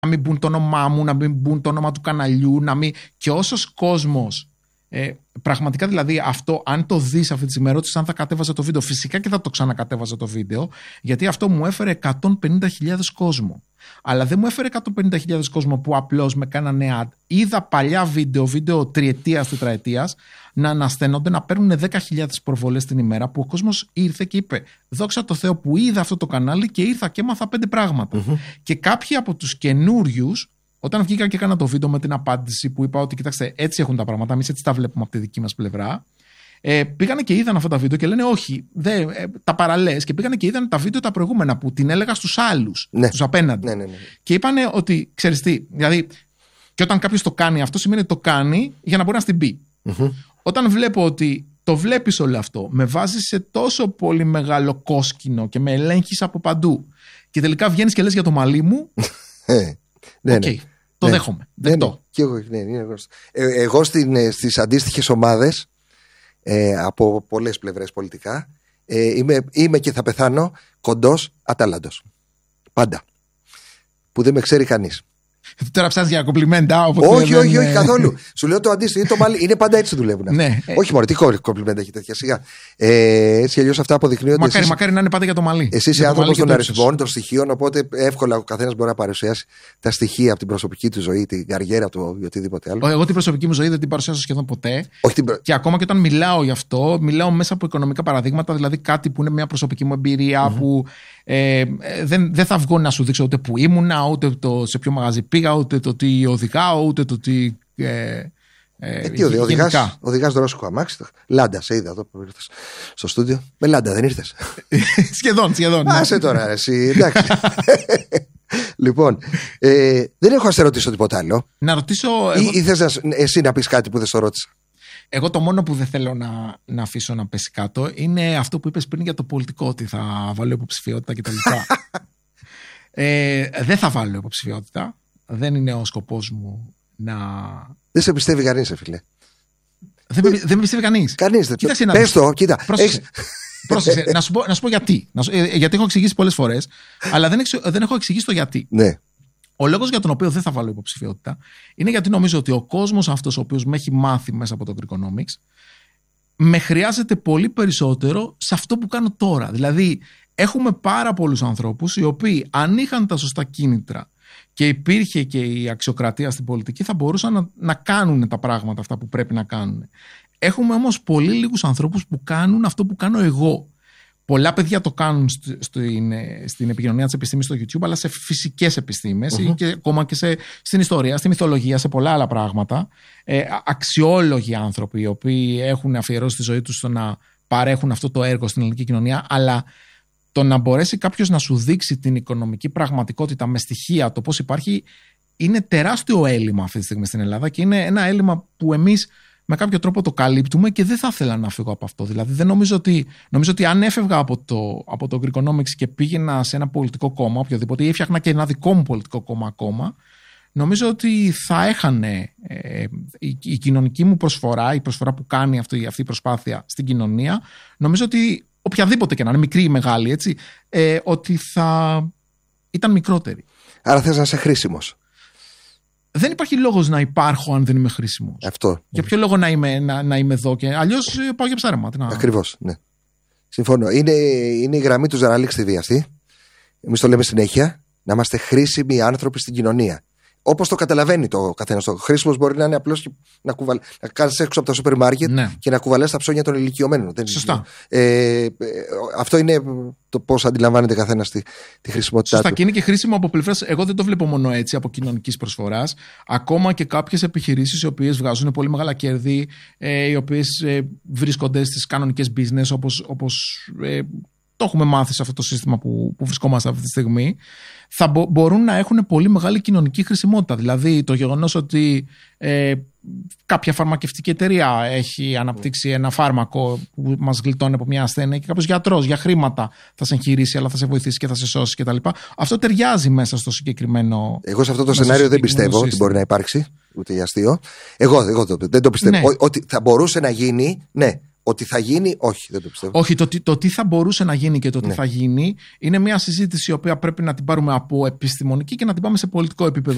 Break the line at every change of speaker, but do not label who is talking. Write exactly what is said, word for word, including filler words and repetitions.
να μην μπουν το όνομά μου, να μην μπουν το όνομα του καναλιού, να μην... Και όσος κόσμος. Ε, πραγματικά δηλαδή αυτό, αν το δεις αυτή τη στιγμή, ρώτησες αν θα κατέβαζα το βίντεο. Φυσικά και θα το ξανακατέβαζα το βίντεο, γιατί αυτό μου έφερε εκατόν πενήντα χιλιάδες κόσμο. Αλλά δεν μου έφερε εκατόν πενήντα χιλιάδες κόσμο που απλώς με κάνανε ad. Είδα παλιά βίντεο, βίντεο τριετίας, τετραετίας, να ανασταίνονται, να παίρνουν δέκα χιλιάδες προβολές την ημέρα, που ο κόσμος ήρθε και είπε: δόξα τω Θεώ που είδα αυτό το κανάλι και ήρθα και έμαθα πέντε πράγματα. Mm-hmm. Και κάποιοι από τους καινούριους. Όταν βγήκα και έκανα το βίντεο με την απάντηση που είπα ότι κοιτάξτε, έτσι έχουν τα πράγματα, εμείς έτσι τα βλέπουμε από τη δική μας πλευρά, ε, πήγανε και είδαν αυτά τα βίντεο και λένε όχι, δε, ε, τα παραλές, και πήγανε και είδαν τα βίντεο τα προηγούμενα που την έλεγα στους άλλους, ναι. τους απέναντι. Ναι, ναι, ναι. Και είπανε ότι ξέρεις τι, δηλαδή, και όταν κάποιος το κάνει αυτό, σημαίνει ότι το κάνει για να μπορεί να στην πει. Mm-hmm. Όταν βλέπω ότι το βλέπεις όλο αυτό, με βάζεις σε τόσο πολύ μεγάλο κόσκινο και με ελέγχεις από παντού, και τελικά βγαίνεις και λες για το μαλλί μου.
Ναι,
okay.
ναι.
Το
ναι.
δέχομαι. Δεκτό.
Ναι, ναι. Και εγώ, ναι, είναι γνωστό. Ε, εγώ στην, στις αντίστοιχες ομάδες ε, από πολλές πλευρές πολιτικά ε, είμαι, είμαι και θα πεθάνω κοντός ατάλαντος. Πάντα. Που δεν με ξέρει κανείς.
Τώρα ψάχνεις για κομπλιμέντα.
Όχι, όχι, όχι, καθόλου. Σου λέω το αντίστοιχο. Το μάλι, είναι πάντα έτσι δουλεύουν.
Ναι.
Όχι μόνο, τι κομπλιμέντα έχει τέτοια σιγά. Ε, έτσι αλλιώς αυτά αποδεικνύονται.
Μακάρι, εσείς, μακάρι να είναι πάντα για το μαλλί.
Εσύ είσαι άνθρωπος των αριθμών, των στοιχείων, οπότε εύκολα ο καθένας μπορεί να παρουσιάσει τα στοιχεία από την προσωπική του ζωή, την καριέρα του ή οτιδήποτε άλλο.
Εγώ την προσωπική μου ζωή δεν την παρουσιάζω σχεδόν ποτέ.
Όχι την...
Και ακόμα και όταν μιλάω γι' αυτό, μιλάω μέσα από οικονομικά παραδείγματα, δηλαδή κάτι που είναι μια προσωπική μου εμπειρία, mm-hmm. που ε, δεν, δεν θα βγω να σου δείξω ούτε που ήμουνα, ούτε το σε ποιο μαγαζί πήγα, ούτε το τι οδηγάω, ούτε το τι. Ε,
Ε, τι οδηγάς, οδηγάς δρόσικο αμάξι. Λάντα, σε είδα εδώ που ήρθες στο στούντιο. Με Λάντα δεν ήρθες?
Σχεδόν, σχεδόν.
Άσε τώρα εσύ, εντάξει. Λοιπόν, ε, δεν έχω να σε ρωτήσω τίποτα άλλο.
Να ρωτήσω.
Ή, εγώ... ή θες να, εσύ να πεις κάτι που δεν σε ρώτησα?
Εγώ το μόνο που δεν θέλω να, να αφήσω να πέσει κάτω είναι αυτό που είπες πριν για το πολιτικό, ότι θα βάλω υποψηφιότητα κτλ. ε, δεν θα βάλω υποψηφιότητα. Δεν είναι ο σκοπός μου να. Δεν
σε πιστεύει κανείς, φίλε.
Δεν, με, δεν με πιστεύει κανείς.
Κανείς δεν. Πες το, κοίτα.
Πρόσεξε, πρόσεξε, να, σου πω, να σου πω γιατί. Να σου, γιατί έχω εξηγήσει πολλές φορές, αλλά δεν, εξ, δεν έχω εξηγήσει το γιατί.
Ναι.
Ο λόγος για τον οποίο δεν θα βάλω υποψηφιότητα είναι γιατί νομίζω ότι ο κόσμος αυτός ο οποίος με έχει μάθει μέσα από το Greekonomics με χρειάζεται πολύ περισσότερο σε αυτό που κάνω τώρα. Δηλαδή, έχουμε πάρα πολλούς ανθρώπους οι οποίοι αν είχαν τα σωστά κίνητρα και υπήρχε και η αξιοκρατία στην πολιτική, θα μπορούσαν να, να κάνουν τα πράγματα αυτά που πρέπει να κάνουν. Έχουμε όμως πολύ λίγους ανθρώπους που κάνουν αυτό που κάνω εγώ. Πολλά παιδιά το κάνουν στη, στην, στην επικοινωνία της επιστήμης στο YouTube, αλλά σε φυσικές επιστήμες mm-hmm. ή και ακόμα και σε, στην ιστορία, στη μυθολογία, σε πολλά άλλα πράγματα. Ε, αξιόλογοι άνθρωποι οι οποίοι έχουν αφιερώσει τη ζωή τους στο να παρέχουν αυτό το έργο στην ελληνική κοινωνία, αλλά το να μπορέσει κάποιος να σου δείξει την οικονομική πραγματικότητα με στοιχεία, το πώς υπάρχει, είναι τεράστιο έλλειμμα αυτή τη στιγμή στην Ελλάδα και είναι ένα έλλειμμα που εμείς με κάποιο τρόπο το καλύπτουμε και δεν θα ήθελα να φύγω από αυτό. Δηλαδή, δεν νομίζω ότι, νομίζω ότι αν έφευγα από το, από το Greekonomics και πήγαινα σε ένα πολιτικό κόμμα, οποιοδήποτε, ή έφτιαχνα και ένα δικό μου πολιτικό κόμμα ακόμα, νομίζω ότι θα έχανε ε, η, η κοινωνική μου προσφορά, η προσφορά που κάνει αυτή, αυτή η προσπάθεια στην κοινωνία, νομίζω ότι οποιαδήποτε και να είναι, μικρή ή μεγάλη, έτσι, ε, ότι θα ήταν μικρότερη.
Άρα θες να είσαι χρήσιμος.
Δεν υπάρχει λόγος να υπάρχω αν δεν είμαι χρήσιμος.
Αυτό.
Για ποιο λόγο να είμαι, να, να είμαι εδώ και αλλιώς πάω για ψάρεμα. Να...
Ακριβώς, ναι. Συμφωνώ. Είναι, είναι η γραμμή του Ζαραλίκ στη Βίαστη. Εμείς το λέμε συνέχεια. Να είμαστε χρήσιμοι άνθρωποι στην κοινωνία. Όπως το καταλαβαίνει το καθένας. Το χρήσιμος μπορεί να είναι απλώς να, κουβαλ... να κάνεις έξω από το σούπερ μάρκετ ναι. και να κουβαλάς τα ψώνια των ηλικιωμένων.
Σωστά.
Ε, ε, αυτό είναι το πώς αντιλαμβάνεται καθένας τη, τη χρησιμότητά
Σωστά.
του.
Και είναι και χρήσιμο από πλευράς. Εγώ δεν το βλέπω μόνο έτσι από κοινωνικής προσφοράς. Ακόμα και κάποιες επιχειρήσεις οι οποίες βγάζουν πολύ μεγάλα κέρδη, ε, οι οποίες ε, βρίσκονται στις κανονικές business όπως. όπως ε, το έχουμε μάθει σε αυτό το σύστημα που, που βρισκόμαστε αυτή τη στιγμή, θα μπο, μπορούν να έχουν πολύ μεγάλη κοινωνική χρησιμότητα. Δηλαδή το γεγονός ότι ε, κάποια φαρμακευτική εταιρεία έχει αναπτύξει ένα φάρμακο που μας γλιτώνει από μια ασθένεια και κάποιος γιατρός για χρήματα θα σε εγχειρήσει, αλλά θα σε βοηθήσει και θα σε σώσει κτλ. Αυτό ταιριάζει μέσα στο συγκεκριμένο.
Εγώ σε αυτό το σενάριο δεν πιστεύω σύστημα. Ότι μπορεί να υπάρξει, ούτε για αστείο. Εγώ, εγώ το, δεν το πιστεύω. Ναι. Ό, ότι θα μπορούσε να γίνει, ναι. Ότι θα γίνει, όχι, δεν το πιστεύω.
Όχι, το, το τι θα μπορούσε να γίνει και το τι
ναι.
θα γίνει είναι μια συζήτηση η οποία πρέπει να την πάρουμε από επιστημονική και να την πάμε σε πολιτικό επίπεδο.